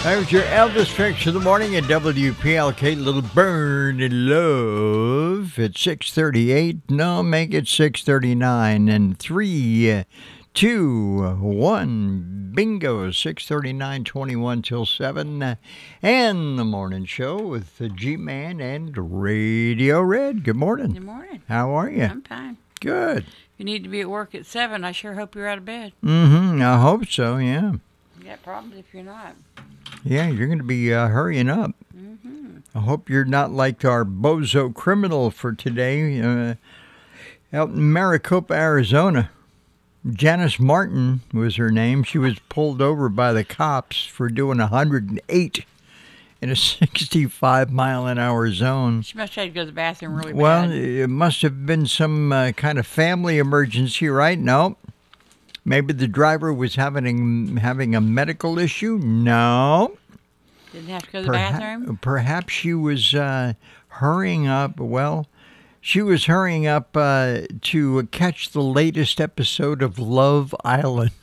There's your Elvis Fix of the morning at WPLK. Little Burn in Love at 6:38. No, make it 6:39. And 3, 2, 1. Bingo. 6:39, 21 till 7. And the morning show with the G-Man and Radio Red. Good morning. Good morning. How are you? I'm fine. Good. You need to be at work at 7. I sure hope you're out of bed. I hope so, yeah. You got problems if you're not. Yeah, you're going to be hurrying up. I hope you're not like our bozo criminal for today out in Maricopa, Arizona. Janice Martin was her name. She was pulled over by the cops for doing 108 in a 65-mile-an-hour zone. She must have had to go to the bathroom really bad. Well, it must have been some kind of family emergency, right? No. Maybe the driver was having a medical issue? No. Didn't have to go to the bathroom? Perhaps she was hurrying up. Well, she was hurrying up to catch the latest episode of Love Island.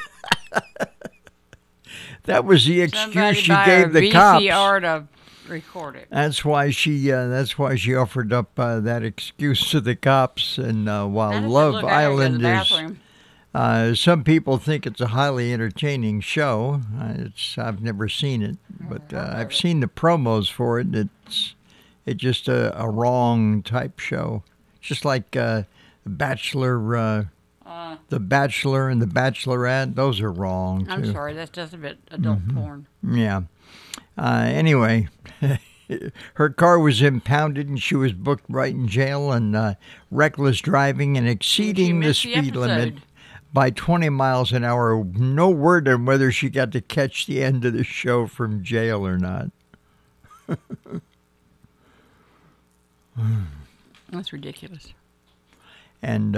That was the excuse she gave the cops. VCR to record it. That's why she offered up that excuse to the cops. And while Love Island is. Some people think it's a highly entertaining show. I've never seen it, but I've seen the promos for it. It's just a wrong type show, just like The Bachelor and The Bachelorette. Those are wrong too. I'm sorry, that's just a bit adult porn. Yeah. Anyway, her car was impounded and she was booked right in jail on reckless driving and exceeding the speed limit by 20 miles an hour. No word on whether she got to catch the end of the show from jail or not. That's ridiculous. And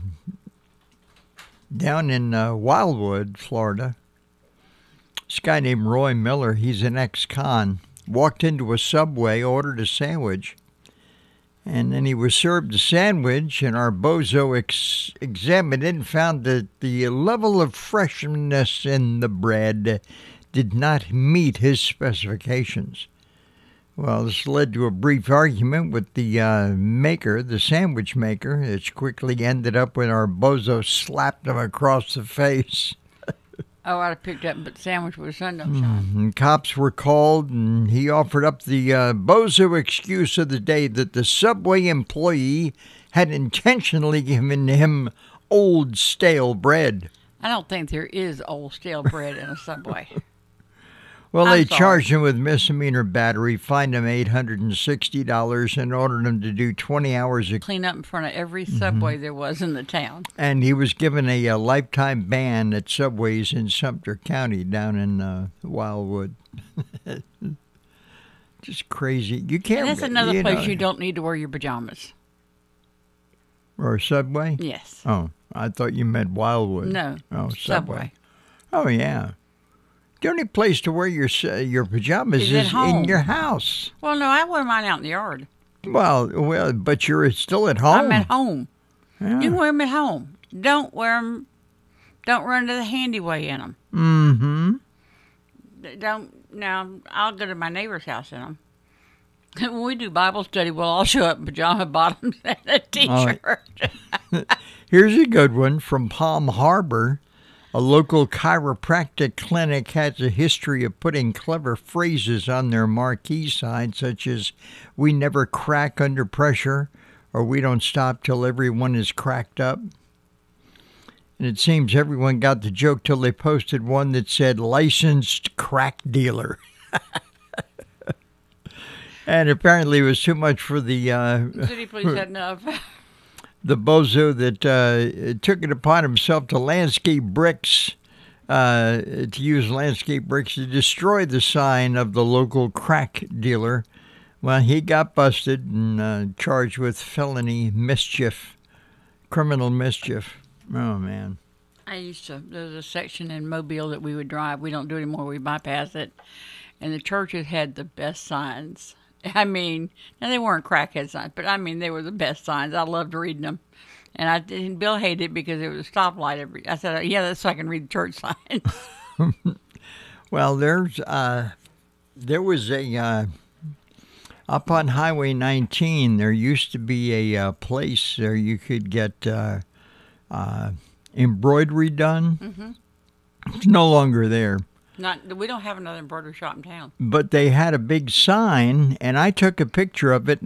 down in Wildwood, Florida, this guy named Roy Miller, he's an ex-con, walked into a Subway, ordered a sandwich, and then he was served a sandwich, and our bozo examined it and found that the level of freshness in the bread did not meet his specifications. Well, this led to a brief argument with the maker, the sandwich maker. It quickly ended up when our bozo slapped him across the face. Oh, I'd have picked up and put the sandwich with a sunshine. And cops were called, and he offered up the bozo excuse of the day that the Subway employee had intentionally given him old, stale bread. I don't think there is old, stale bread in a Subway. Well, they charged him with misdemeanor battery, fined him $860, and ordered him to do 20 hours of clean up in front of every Subway there was in the town. And he was given a lifetime ban at Subways in Sumter County down in Wildwood. Just crazy. You can't. And that's another place you don't need to wear your pajamas. Or a Subway? Yes. Oh, I thought you meant Wildwood. No. Oh, Subway. Oh, yeah. The only place to wear your pajamas is in your house. Well, no, I wear mine out in the yard. Well, but you're still at home. I'm at home. Yeah. You can wear them at home. Don't wear them. Don't run to the handyway in them. Don't. Now, I'll go to my neighbor's house in them. When we do Bible study, we'll all show up in pajama bottoms and a T-shirt. Here's a good one from Palm Harbor. A local chiropractic clinic has a history of putting clever phrases on their marquee sign, such as, "We never crack under pressure," or "We don't stop till everyone is cracked up." And it seems everyone got the joke till they posted one that said, "Licensed crack dealer." And apparently it was too much for the City police had enough. The bozo that took it upon himself to landscape bricks, to use landscape bricks to destroy the sign of the local crack dealer. Well, he got busted and charged with felony mischief, criminal mischief. Oh, man. There's a section in Mobile that we would drive. We don't do it anymore. We bypass it. And the churches had the best signs. I mean, now they weren't crackhead signs, but I mean, they were the best signs. I loved reading them. And Bill hated it because it was a stoplight. I said, yeah, that's so I can read the church signs. Well, there was up on Highway 19. There used to be a place there you could get embroidery done. Mm-hmm. It's no longer there. We don't have another embroidery shop in town. But they had a big sign, and I took a picture of it.